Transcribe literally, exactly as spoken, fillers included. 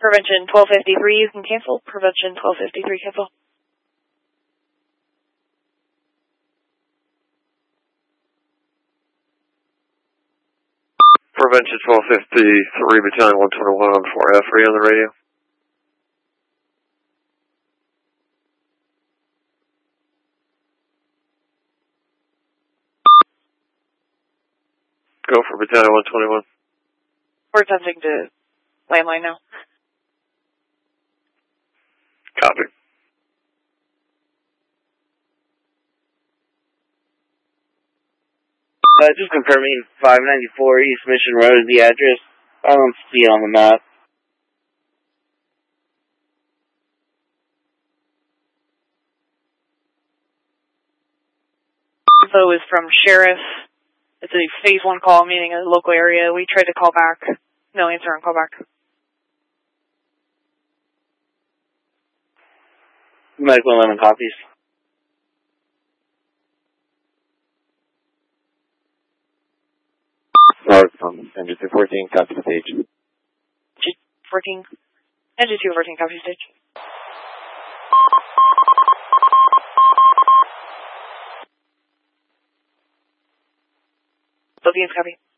Prevention twelve fifty-three, you can cancel. Prevention twelve fifty-three, cancel. Prevention twelve fifty-three, Battalion one twenty-one on four F, are you on the radio? Go for Battalion one twenty-one. We're attempting to landline now. Copy. Uh, just confirming five ninety-four East Mission Road is the address. I don't see it on the map. Info is from Sheriff. It's a phase one call, meaning a local area. We tried to call back. No answer on call back. Medical eleven copies. North from Engine two fourteen, copy stage. G fourteen. Engine two fourteen, copy stage. Philippines, copy.